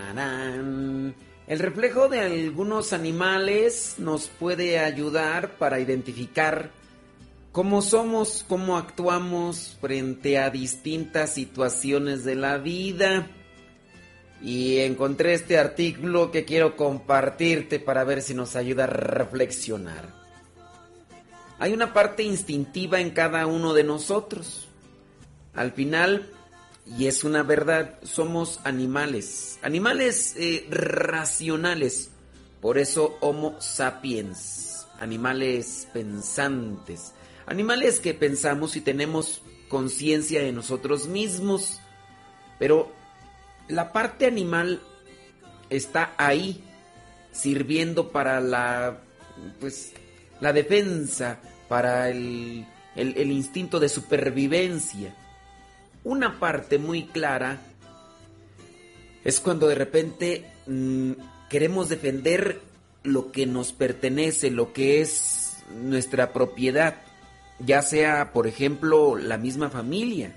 Tarán. El reflejo de algunos animales nos puede ayudar para identificar cómo somos, cómo actuamos frente a distintas situaciones de la vida. Y encontré este artículo que quiero compartirte para ver si nos ayuda a reflexionar. Hay una parte instintiva en cada uno de nosotros. Al final, y es una verdad, somos animales racionales. Por eso Homo sapiens, animales pensantes, animales que pensamos y tenemos conciencia de nosotros mismos. Pero la parte animal está ahí, sirviendo para la defensa, para el instinto de supervivencia. Una parte muy clara es cuando de repente queremos defender lo que nos pertenece, lo que es nuestra propiedad, ya sea, por ejemplo, la misma familia.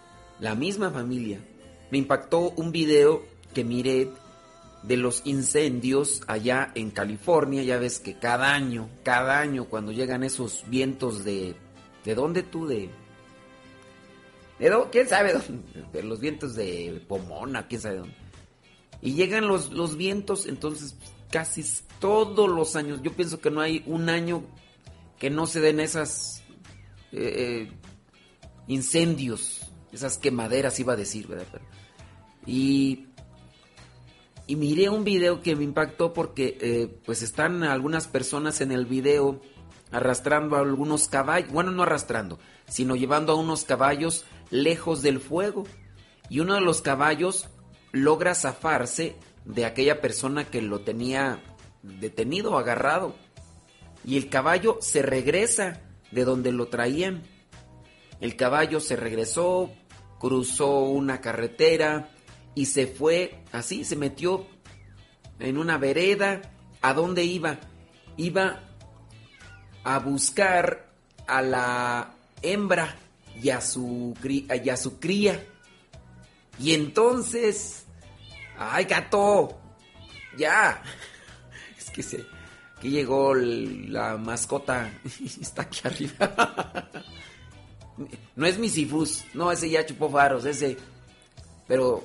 Me impactó un video que miré de los incendios allá en California. Ya ves que cada año cuando llegan esos vientos ¿de dónde tú? ¿Quién sabe dónde? De los vientos de Pomona, quién sabe dónde. Y llegan los vientos, entonces casi todos los años, yo pienso que no hay un año que no se den esas incendios, esas quemaderas iba a decir, ¿verdad? Y miré un video que me impactó porque pues están algunas personas en el video arrastrando a algunos caballos, bueno, no arrastrando, sino llevando a unos caballos lejos del fuego. Y uno de los caballos logra zafarse de aquella persona que lo tenía detenido, agarrado. Y el caballo se regresa de donde lo traían. El caballo se regresó, cruzó una carretera y se fue así, se metió en una vereda. ¿A dónde iba? Iba a buscar a la hembra y a su cría. Y entonces, ¡ay, gato! ¡Ya! Es que llegó la mascota y está aquí arriba. No es mi Sifus, no, ese ya chupó faros, ese. Pero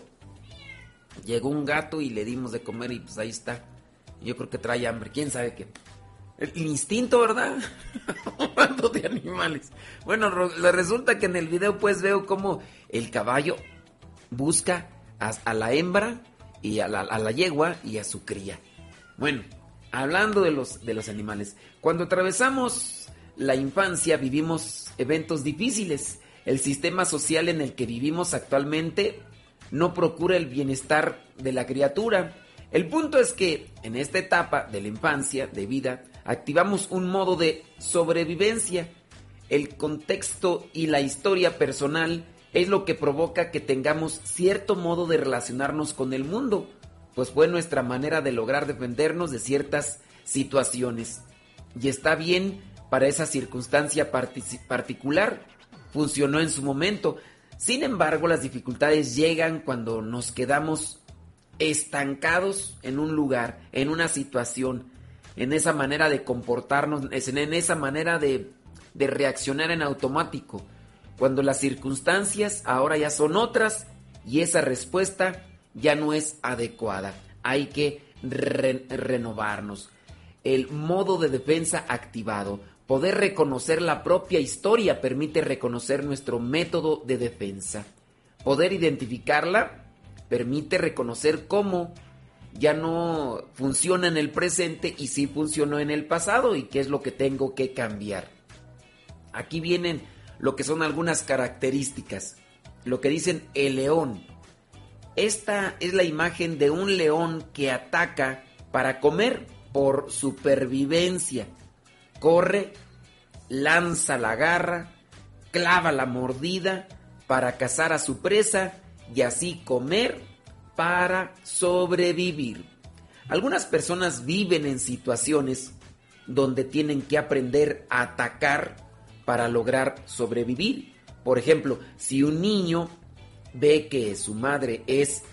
llegó un gato y le dimos de comer y pues ahí está. Yo creo que trae hambre, quién sabe qué. El instinto, ¿verdad? Hablando de animales. Bueno, resulta que en el video pues veo cómo el caballo busca a la hembra y a la yegua y a su cría. Bueno, hablando de los animales, cuando atravesamos la infancia vivimos eventos difíciles. El sistema social en el que vivimos actualmente no procura el bienestar de la criatura. El punto es que en esta etapa de la infancia, de vida, activamos un modo de sobrevivencia. El contexto y la historia personal es lo que provoca que tengamos cierto modo de relacionarnos con el mundo, pues fue nuestra manera de lograr defendernos de ciertas situaciones. Y está bien para esa circunstancia particular, funcionó en su momento. Sin embargo, las dificultades llegan cuando nos quedamos estancados en un lugar, en una situación, en esa manera de comportarnos, en esa manera de reaccionar en automático, cuando las circunstancias ahora ya son otras y esa respuesta ya no es adecuada. Hay que renovarnos. El modo de defensa activado. Poder reconocer la propia historia permite reconocer nuestro método de defensa. Poder identificarla permite reconocer cómo ya no funciona en el presente y sí funcionó en el pasado y qué es lo que tengo que cambiar. Aquí vienen lo que son algunas características. Lo que dicen el león. Esta es la imagen de un león que ataca para comer por supervivencia. Corre, lanza la garra, clava la mordida para cazar a su presa y así comer para sobrevivir. Algunas personas viven en situaciones donde tienen que aprender a atacar para lograr sobrevivir. Por ejemplo, si un niño ve que su madre es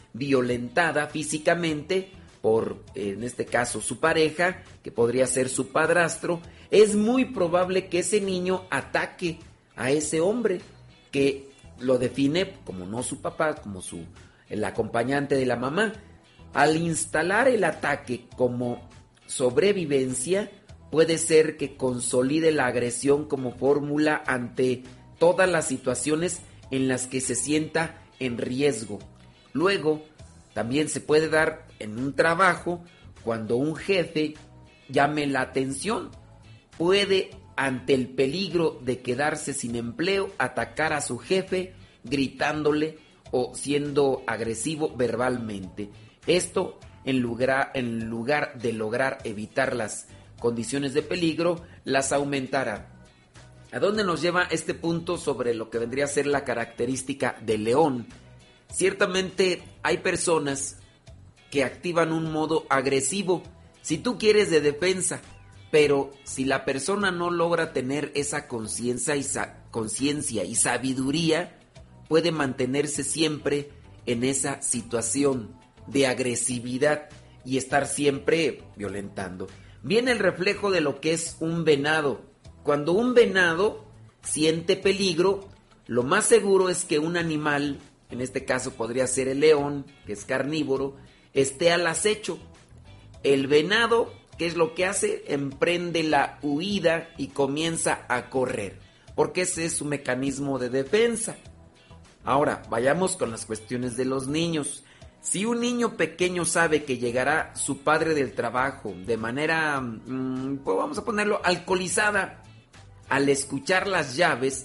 violentada físicamente por, en este caso, su pareja, que podría ser su padrastro, es muy probable que ese niño ataque a ese hombre que lo define como no su papá, como el acompañante de la mamá. Al instalar el ataque como sobrevivencia, puede ser que consolide la agresión como fórmula ante todas las situaciones en las que se sienta en riesgo. Luego, también se puede dar en un trabajo cuando un jefe llame la atención. Puede, ante el peligro de quedarse sin empleo, atacar a su jefe gritándole o siendo agresivo verbalmente. Esto, en lugar de lograr evitar las condiciones de peligro, las aumentará. ¿A dónde nos lleva este punto sobre lo que vendría a ser la característica del león? Ciertamente hay personas que activan un modo agresivo, si tú quieres, de defensa, pero si la persona no logra tener esa conciencia y sabiduría, puede mantenerse siempre en esa situación de agresividad y estar siempre violentando. Viene el reflejo de lo que es un venado. Cuando un venado siente peligro, lo más seguro es que un animal, en este caso podría ser el león, que es carnívoro, esté al acecho. El venado, ¿qué es lo que hace? Emprende la huida y comienza a correr, porque ese es su mecanismo de defensa. Ahora, vayamos con las cuestiones de los niños. Si un niño pequeño sabe que llegará su padre del trabajo de manera, pues vamos a ponerlo, alcoholizada, al escuchar las llaves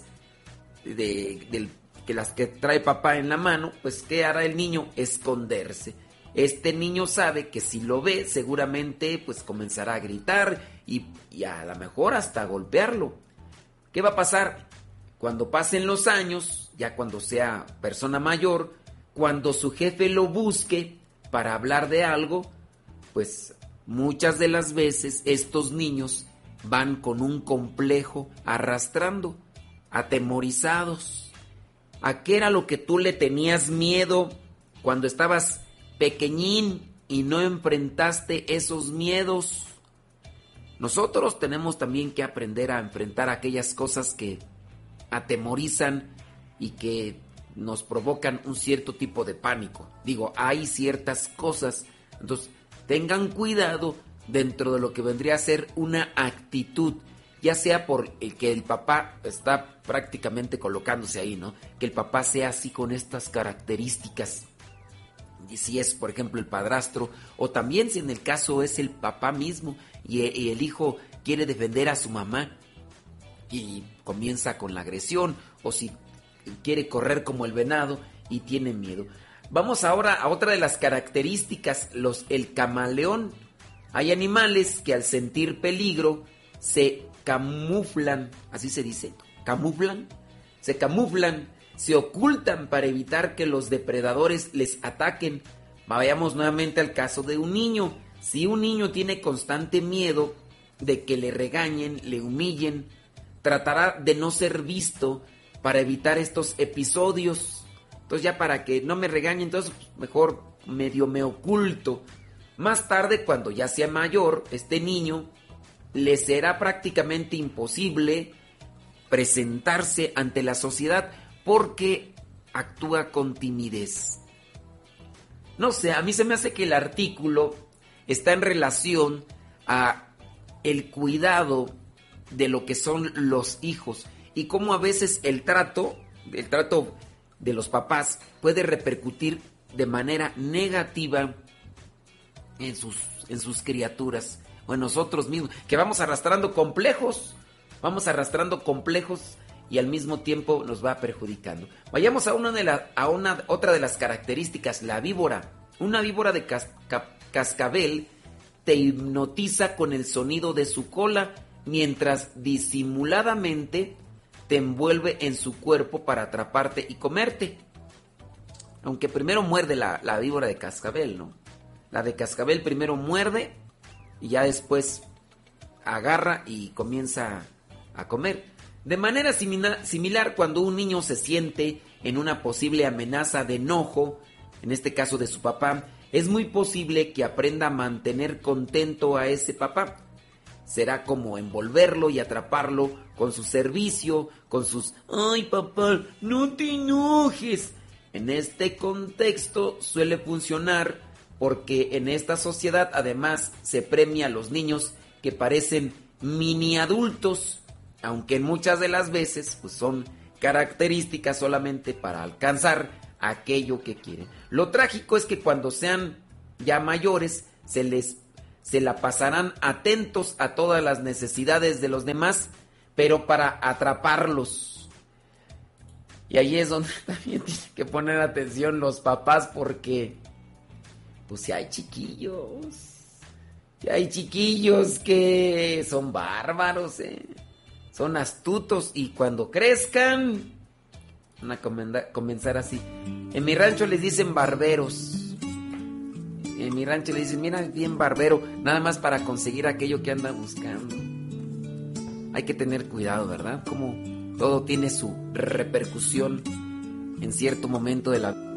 que las que trae papá en la mano, pues ¿qué hará el niño? Esconderse. Este niño sabe que si lo ve, seguramente pues comenzará a gritar y a lo mejor hasta a golpearlo. ¿Qué va a pasar? Cuando pasen los años, ya cuando sea persona mayor, cuando su jefe lo busque para hablar de algo, pues muchas de las veces estos niños van con un complejo arrastrando, atemorizados. ¿A qué era lo que tú le tenías miedo cuando estabas pequeñín y no enfrentaste esos miedos? Nosotros tenemos también que aprender a enfrentar aquellas cosas que atemorizan y que nos provocan un cierto tipo de pánico. Digo, hay ciertas cosas, entonces tengan cuidado dentro de lo que vendría a ser una actitud, ya sea por el que el papá está prácticamente colocándose ahí, ¿no? Que el papá sea así con estas características, y si es, por ejemplo, el padrastro, o también si en el caso es el papá mismo y el hijo quiere defender a su mamá y comienza con la agresión, o si quiere correr como el venado y tiene miedo. Vamos ahora a otra de las características, el camaleón. Hay animales que al sentir peligro se camuflan, así se dice, se camuflan, se ocultan para evitar que los depredadores les ataquen. Vayamos nuevamente al caso de un niño. Si un niño tiene constante miedo de que le regañen, le humillen, tratará de no ser visto para evitar estos episodios. Entonces ya para que no me regañen, entonces mejor medio me oculto. Más tarde, cuando ya sea mayor, este niño le será prácticamente imposible presentarse ante la sociedad porque actúa con timidez. No sé, a mí se me hace que el artículo está en relación a el cuidado de lo que son los hijos y cómo a veces el trato de los papás puede repercutir de manera negativa en sus criaturas o en nosotros mismos, que vamos arrastrando complejos y al mismo tiempo nos va perjudicando. Vayamos a otra de las características, la víbora. Una víbora de cascabel te hipnotiza con el sonido de su cola mientras disimuladamente te envuelve en su cuerpo para atraparte y comerte. Aunque primero muerde la víbora de cascabel, ¿no? La de cascabel primero muerde y ya después agarra y comienza a comer. De manera similar, cuando un niño se siente en una posible amenaza de enojo, en este caso de su papá, es muy posible que aprenda a mantener contento a ese papá. Será como envolverlo y atraparlo con su servicio, con sus "ay papá, no te enojes". En este contexto suele funcionar porque en esta sociedad además se premia a los niños que parecen mini adultos, aunque muchas de las veces pues, son características solamente para alcanzar aquello que quieren. Lo trágico es que cuando sean ya mayores se la pasarán atentos a todas las necesidades de los demás, pero para atraparlos. Y ahí es donde también tienen que poner atención los papás, porque pues si hay chiquillos que son bárbaros, son astutos, y cuando crezcan van a comenzar así. En mi rancho les dicen barberos. En mi rancho le dicen, mira, bien barbero, nada más para conseguir aquello que anda buscando. Hay que tener cuidado, ¿verdad? Como todo tiene su repercusión en cierto momento de la...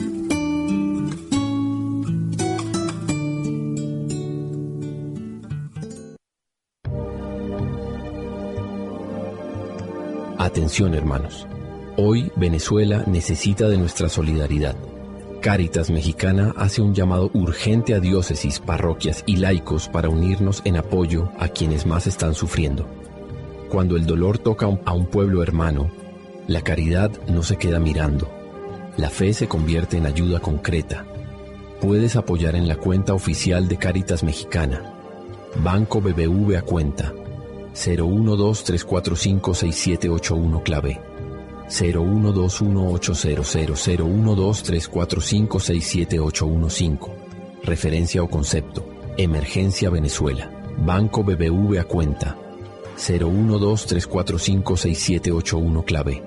Atención, hermanos. Hoy Venezuela necesita de nuestra solidaridad. Cáritas Mexicana hace un llamado urgente a diócesis, parroquias y laicos para unirnos en apoyo a quienes más están sufriendo. Cuando el dolor toca a un pueblo hermano, la caridad no se queda mirando. La fe se convierte en ayuda concreta. Puedes apoyar en la cuenta oficial de Cáritas Mexicana. Banco BBV a cuenta 012-345-6781 clave 012-18000-12345-67815. Referencia o concepto: Emergencia Venezuela. Banco BBV a cuenta 012-345-6781 clave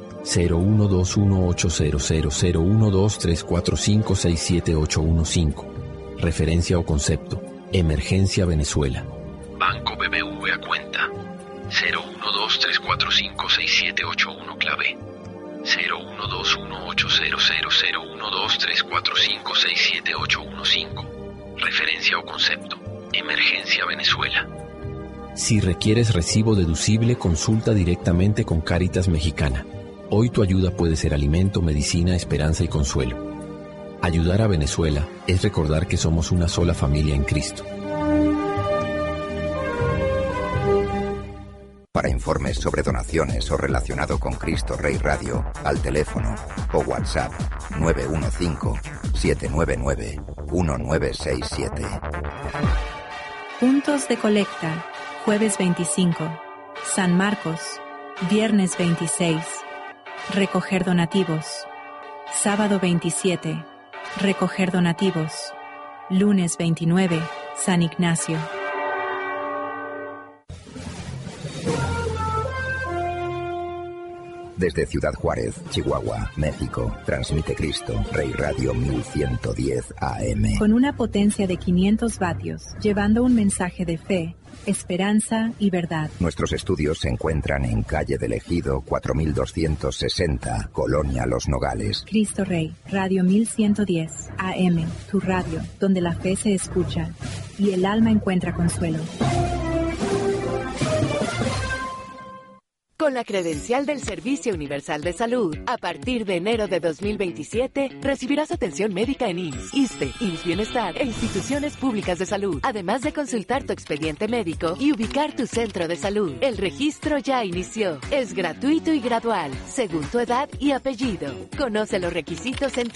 012-18000-12345-67815. Referencia o concepto: Emergencia Venezuela. Banco BBV a cuenta 012-345-6781 clave 012-18000-12345-67815. Referencia o concepto: Emergencia Venezuela. Si requieres recibo deducible, consulta directamente con Cáritas Mexicana. Hoy tu ayuda puede ser alimento, medicina, esperanza y consuelo. Ayudar a Venezuela es recordar que somos una sola familia en Cristo. Para informes sobre donaciones o relacionado con Cristo Rey Radio, al teléfono o WhatsApp 915-799-1967. Puntos de colecta: jueves 25, San Marcos, viernes 26, recoger donativos, sábado 27, recoger donativos, lunes 29, San Ignacio. Desde Ciudad Juárez, Chihuahua, México, transmite Cristo Rey Radio 1110 AM. Con una potencia de 500 vatios, llevando un mensaje de fe, esperanza y verdad. Nuestros estudios se encuentran en calle del Ejido 4260, Colonia Los Nogales. Cristo Rey, Radio 1110 AM, tu radio, donde la fe se escucha y el alma encuentra consuelo. Con la credencial del Servicio Universal de Salud, a partir de enero de 2027, recibirás atención médica en IMSS, ISSSTE, IMSS Bienestar e instituciones públicas de salud, además de consultar tu expediente médico y ubicar tu centro de salud. El registro ya inició. Es gratuito y gradual, según tu edad y apellido. Conoce los requisitos en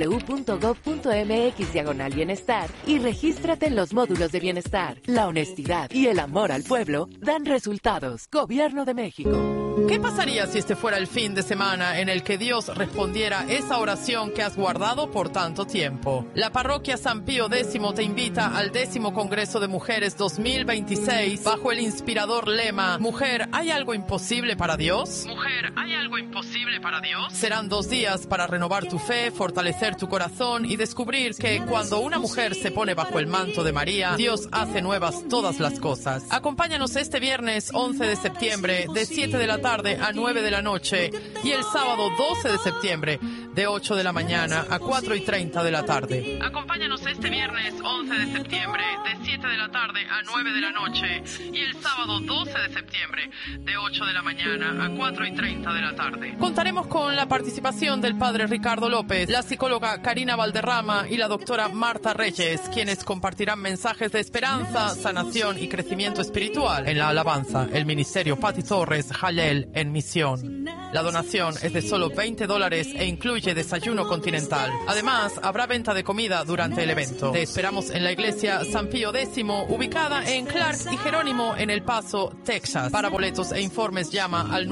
www.gov.mx/bienestar y regístrate en los módulos de bienestar. La honestidad y el amor al pueblo dan resultados. Gobierno de México. ¿Qué pasaría si este fuera el fin de semana en el que Dios respondiera esa oración que has guardado por tanto tiempo? La parroquia San Pío X te invita al 10º Congreso de Mujeres 2026 bajo el inspirador lema «Mujer, ¿hay algo imposible para Dios?». Mujer, ¿hay algo imposible para Dios? Serán 2 días para renovar tu fe, fortalecer tu corazón y descubrir que cuando una mujer se pone bajo el manto de María, Dios hace nuevas todas las cosas. Acompáñanos este viernes 11 de septiembre de 7 de la tarde tarde a 9 de la noche y el sábado 12 de septiembre de 8 de la mañana a 4:30 de la tarde. Acompáñanos este viernes 11 de septiembre de 7 de la tarde a 9 de la noche y el sábado 12 de septiembre de 8 de la mañana a 4:30 de la tarde. Contaremos con la participación del padre Ricardo López, la psicóloga Karina Valderrama y la doctora Marta Reyes, quienes compartirán mensajes de esperanza, sanación y crecimiento espiritual en la alabanza, el ministerio Pati Torres Jalel en misión. La donación es de solo $20 e incluye desayuno continental. Además, habrá venta de comida durante el evento. Te esperamos en la iglesia San Pío X, ubicada en Clark y Jerónimo en El Paso, Texas. Para boletos e informes llama al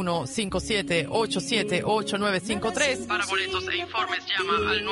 9157878953. Para boletos e informes llama al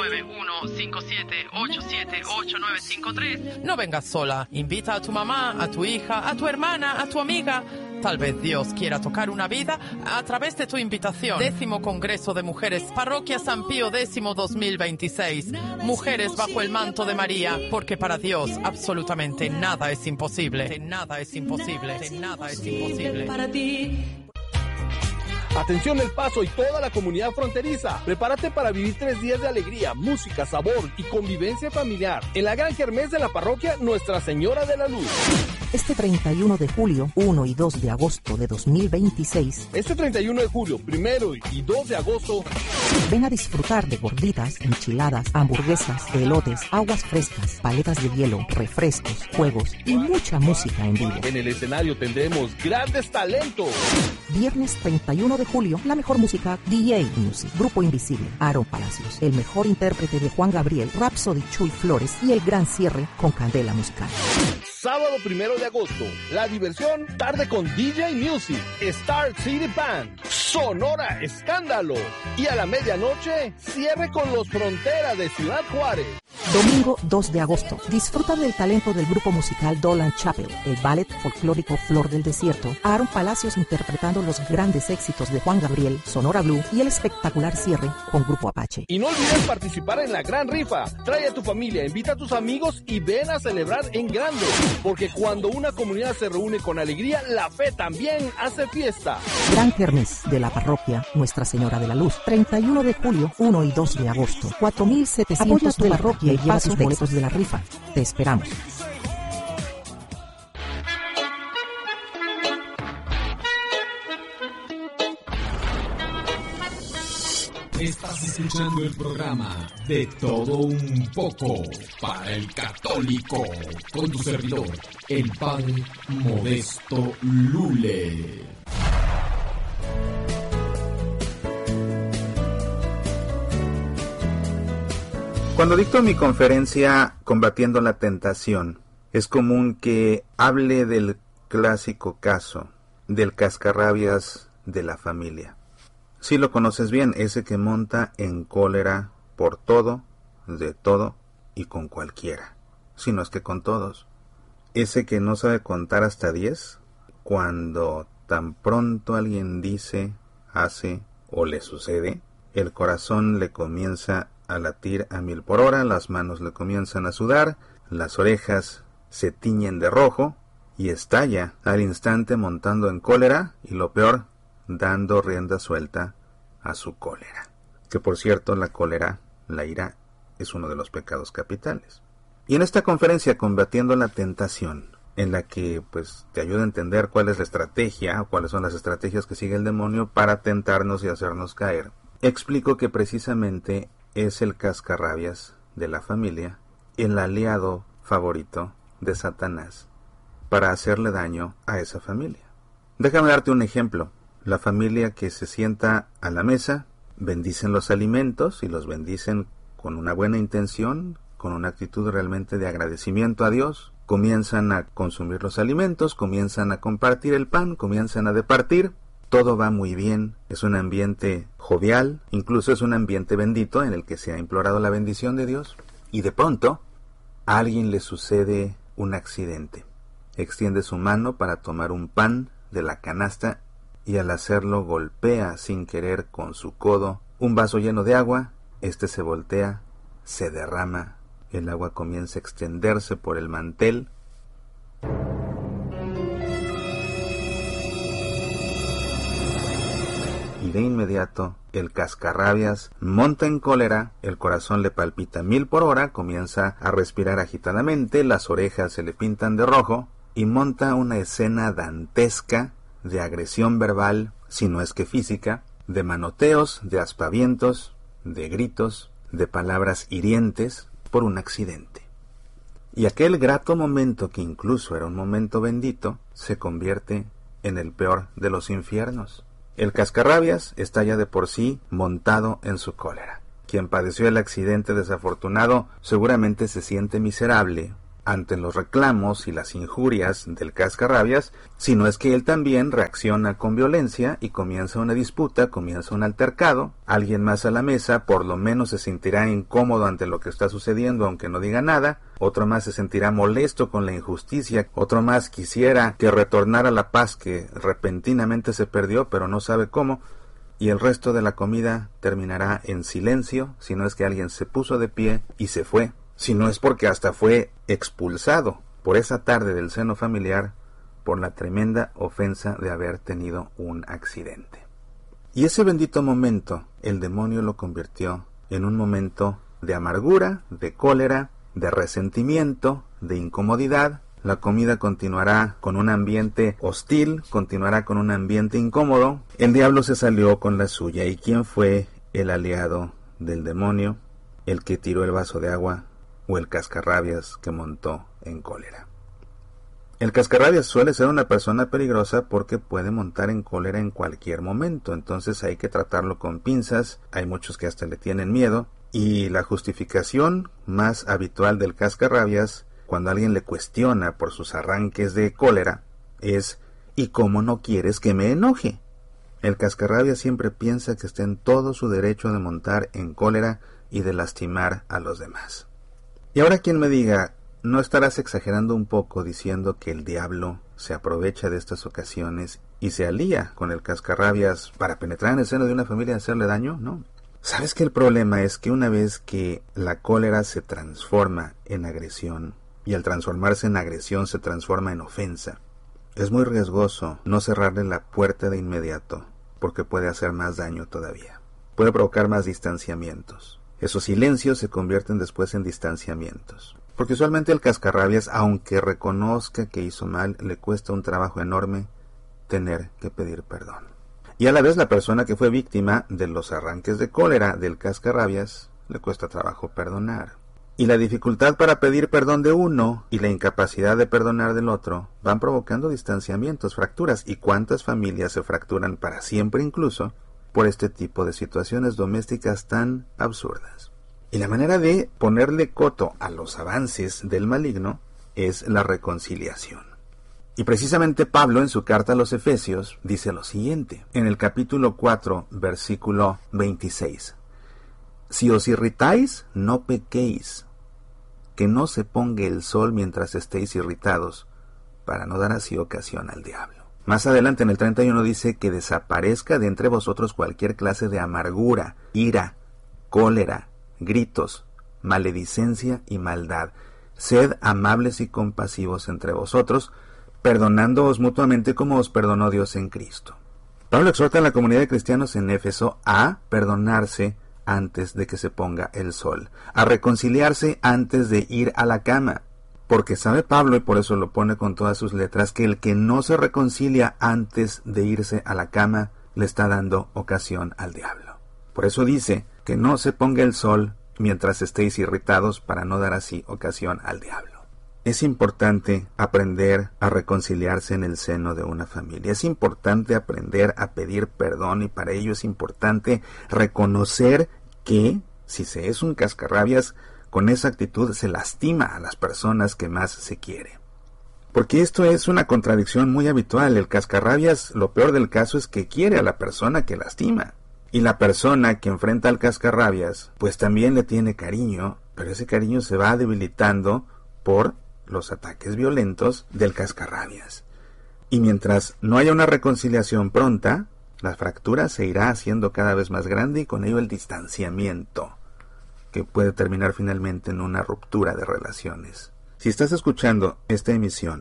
9157878953. No vengas sola, invita a tu mamá, a tu hija, a tu hermana, a tu amiga. Tal vez Dios quiera tocar una vida a través de tu invitación. 10º Congreso de Mujeres, Parroquia San Pío X 2026. Mujeres bajo el manto de María, porque para Dios absolutamente nada es imposible. Nada es imposible. Nada es imposible. Para ti. Atención El Paso y toda la comunidad fronteriza. Prepárate para vivir 3 días de alegría, música, sabor y convivencia familiar en la gran kermés de la parroquia Nuestra Señora de la Luz. Este 31 de julio, 1 y 2 de agosto de 2026. Este 31 de julio, 1 y 2 de agosto. Ven a disfrutar de gorditas, enchiladas, hamburguesas, elotes, aguas frescas, paletas de hielo, refrescos, juegos y mucha música en vivo. En el escenario tendremos grandes talentos. Viernes 31 de julio, la mejor música, DJ Music, Grupo Invisible, Aaron Palacios, el mejor intérprete de Juan Gabriel, Rhapsody Chuy Flores y el gran cierre con Candela Musical. Sábado 1 de agosto, la diversión, tarde con DJ Music, Star City Band, Sonora Escándalo y a la medianoche, cierre con los Fronteras de Ciudad Juárez. Domingo 2 de agosto, disfruta del talento del grupo musical Dolan Chapel, el ballet folclórico Flor del Desierto, Aaron Palacios interpretando los grandes éxitos de Juan Gabriel, Sonora Blue y el espectacular cierre con Grupo Apache. Y no olvides participar en la gran rifa. Trae a tu familia, invita a tus amigos y ven a celebrar en grande. Porque cuando una comunidad se reúne con alegría, la fe también hace fiesta. Gran kermés de la parroquia Nuestra Señora de la Luz, 31 de julio, 1 y 2 de agosto, 4,700 de parroquia y lleva tus boletos de la rifa. Te esperamos. Estás escuchando el programa De Todo Un Poco para el Católico, con tu servidor, el Padre Modesto Lule. Cuando dicto mi conferencia Combatiendo la Tentación, es común que hable del clásico caso del cascarrabias de la familia. Si lo conoces bien, ese que monta en cólera por todo, de todo y con cualquiera, si no es que con todos. Ese que no sabe contar hasta 10, cuando tan pronto alguien dice, hace o le sucede, el corazón le comienza a latir a 1000 por hora, las manos le comienzan a sudar, las orejas se tiñen de rojo y estalla al instante montando en cólera y lo peor, dando rienda suelta a su cólera. Que por cierto, la cólera, la ira, es uno de los pecados capitales. Y en esta conferencia Combatiendo la Tentación, en la que pues te ayuda a entender cuál es la estrategia o cuáles son las estrategias que sigue el demonio para tentarnos y hacernos caer, explico que precisamente es el cascarrabias de la familia, el aliado favorito de Satanás para hacerle daño a esa familia. Déjame darte un ejemplo. La familia que se sienta a la mesa, bendicen los alimentos y los bendicen con una buena intención, con una actitud realmente de agradecimiento a Dios. Comienzan a consumir los alimentos, comienzan a compartir el pan, comienzan a departir. Todo va muy bien, es un ambiente jovial, incluso es un ambiente bendito en el que se ha implorado la bendición de Dios. Y de pronto, a alguien le sucede un accidente. Extiende su mano para tomar un pan de la canasta y al hacerlo golpea sin querer con su codo un vaso lleno de agua. Este se voltea, se derrama, el agua comienza a extenderse por el mantel. y de inmediato el cascarrabias monta en cólera, el corazón le palpita 1000 por hora, comienza a respirar agitadamente, las orejas se le pintan de rojo y monta una escena dantesca de agresión verbal, si no es que física, de manoteos, de aspavientos, de gritos, de palabras hirientes por un accidente. Y aquel grato momento, que incluso era un momento bendito, se convierte en el peor de los infiernos. El cascarrabias está ya de por sí montado en su cólera. Quien padeció el accidente desafortunado seguramente se siente miserable ante los reclamos y las injurias del cascarrabias, si no es que él también reacciona con violencia y comienza una disputa, comienza un altercado. Alguien más a la mesa por lo menos se sentirá incómodo ante lo que está sucediendo aunque no diga nada, otro más se sentirá molesto con la injusticia, otro más quisiera que retornara la paz que repentinamente se perdió pero no sabe cómo, y el resto de la comida terminará en silencio, si no es que alguien se puso de pie y se fue. Si no es porque hasta fue expulsado por esa tarde del seno familiar por la tremenda ofensa de haber tenido un accidente. Y ese bendito momento, el demonio lo convirtió en un momento de amargura, de cólera, de resentimiento, de incomodidad. La comida continuará con un ambiente hostil, continuará con un ambiente incómodo. El diablo se salió con la suya. ¿Y quién fue el aliado del demonio? El que tiró el vaso de agua o el cascarrabias que montó en cólera. El cascarrabias suele ser una persona peligrosa porque puede montar en cólera en cualquier momento, entonces hay que tratarlo con pinzas, hay muchos que hasta le tienen miedo, y la justificación más habitual del cascarrabias, cuando alguien le cuestiona por sus arranques de cólera, es ¿y cómo no quieres que me enoje? El cascarrabias siempre piensa que está en todo su derecho de montar en cólera y de lastimar a los demás. Y ahora quien me diga, ¿no estarás exagerando un poco diciendo que el diablo se aprovecha de estas ocasiones y se alía con el cascarrabias para penetrar en el seno de una familia y hacerle daño? No. ¿Sabes que el problema es que una vez que la cólera se transforma en agresión, y al transformarse en agresión se transforma en ofensa, es muy riesgoso no cerrarle la puerta de inmediato, porque puede hacer más daño todavía. Puede provocar más distanciamientos. Esos silencios se convierten después en distanciamientos. Porque usualmente el cascarrabias, aunque reconozca que hizo mal, le cuesta un trabajo enorme tener que pedir perdón. Y a la vez la persona que fue víctima de los arranques de cólera del cascarrabias, le cuesta trabajo perdonar. Y la dificultad para pedir perdón de uno y la incapacidad de perdonar del otro van provocando distanciamientos, fracturas. ¿Y cuántas familias se fracturan para siempre incluso por este tipo de situaciones domésticas tan absurdas? Y la manera de ponerle coto a los avances del maligno es la reconciliación. Y precisamente Pablo en su carta a los Efesios dice lo siguiente, en el capítulo 4, versículo 26. Si os irritáis, no pequéis, que no se ponga el sol mientras estéis irritados, para no dar así ocasión al diablo. Más adelante en el 31 dice que desaparezca de entre vosotros cualquier clase de amargura, ira, cólera, gritos, maledicencia y maldad. Sed amables y compasivos entre vosotros, perdonándoos mutuamente como os perdonó Dios en Cristo. Pablo exhorta a la comunidad de cristianos en Éfeso a perdonarse antes de que se ponga el sol, a reconciliarse antes de ir a la cama, porque sabe Pablo, y por eso lo pone con todas sus letras, que el que no se reconcilia antes de irse a la cama le está dando ocasión al diablo. Por eso dice que no se ponga el sol mientras estéis irritados para no dar así ocasión al diablo. Es importante aprender a reconciliarse en el seno de una familia. Es importante aprender a pedir perdón y para ello es importante reconocer que si se es un cascarrabias, con esa actitud se lastima a las personas que más se quiere. Porque esto es una contradicción muy habitual. El cascarrabias, lo peor del caso es que quiere a la persona que lastima. Y la persona que enfrenta al cascarrabias, pues también le tiene cariño, pero ese cariño se va debilitando por los ataques violentos del cascarrabias. Y mientras no haya una reconciliación pronta, la fractura se irá haciendo cada vez más grande y con ello el distanciamiento, que puede terminar finalmente en una ruptura de relaciones. Si estás escuchando esta emisión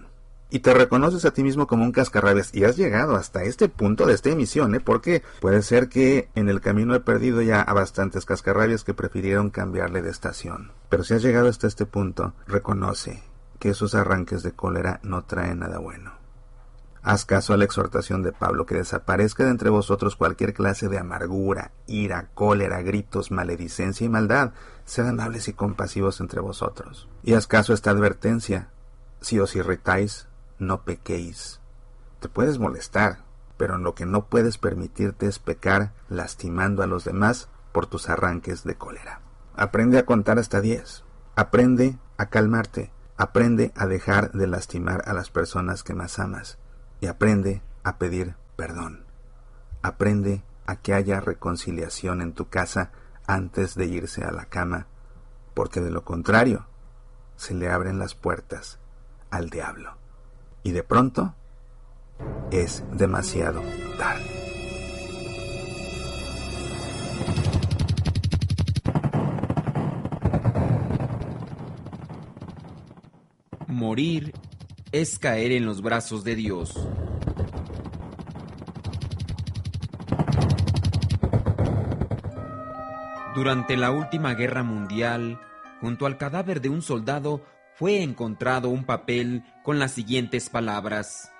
y te reconoces a ti mismo como un cascarrabias y has llegado hasta este punto de esta emisión, porque puede ser que en el camino he perdido ya a bastantes cascarrabias que prefirieron cambiarle de estación. Pero si has llegado hasta este punto, reconoce que esos arranques de cólera no traen nada bueno. Haz caso a la exhortación de Pablo, que desaparezca de entre vosotros cualquier clase de amargura, ira, cólera, gritos, maledicencia y maldad. Sed amables y compasivos entre vosotros. Y haz caso a esta advertencia: si os irritáis, no pequéis. Te puedes molestar, pero lo que no puedes permitirte es pecar lastimando a los demás por tus arranques de cólera. Aprende a contar hasta 10. Aprende a calmarte. Aprende a dejar de lastimar a las personas que más amas. Y aprende a pedir perdón. Aprende a que haya reconciliación en tu casa antes de irse a la cama, porque de lo contrario, se le abren las puertas al diablo. Y de pronto, es demasiado tarde. Morir es caer en los brazos de Dios. Durante la última guerra mundial, junto al cadáver de un soldado, fue encontrado un papel con las siguientes palabras: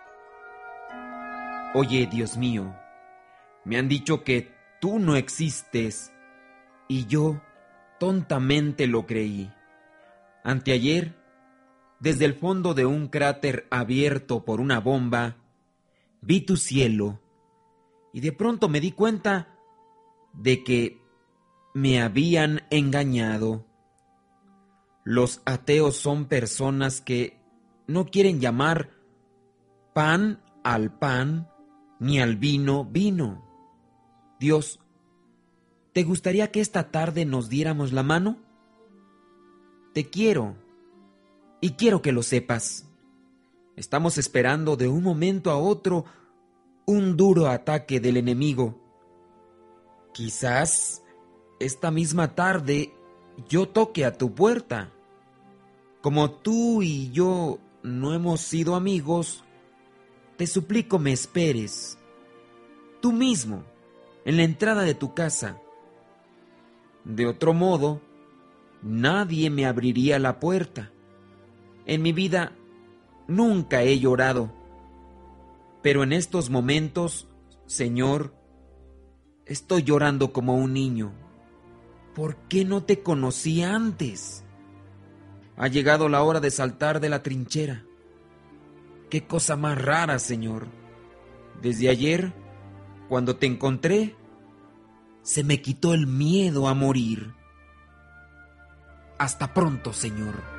Oye, Dios mío, me han dicho que tú no existes, y yo tontamente lo creí. Anteayer, desde el fondo de un cráter abierto por una bomba, vi tu cielo, y de pronto me di cuenta de que me habían engañado. Los ateos son personas que no quieren llamar pan al pan, ni al vino vino. Dios, ¿te gustaría que esta tarde nos diéramos la mano? Te quiero, y quiero que lo sepas. Estamos esperando de un momento a otro un duro ataque del enemigo. Quizás esta misma tarde yo toque a tu puerta. Como tú y yo no hemos sido amigos, te suplico me esperes, tú mismo, en la entrada de tu casa. De otro modo, nadie me abriría la puerta. En mi vida nunca he llorado, pero en estos momentos, Señor, estoy llorando como un niño. ¿Por qué no te conocí antes? Ha llegado la hora de saltar de la trinchera. ¡Qué cosa más rara, Señor! Desde ayer, cuando te encontré, se me quitó el miedo a morir. Hasta pronto, Señor.